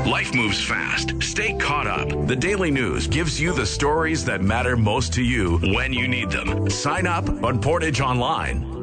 Life moves fast. Stay caught up. The Daily News gives you the stories that matter most to you when you need them. Sign up on Portage Online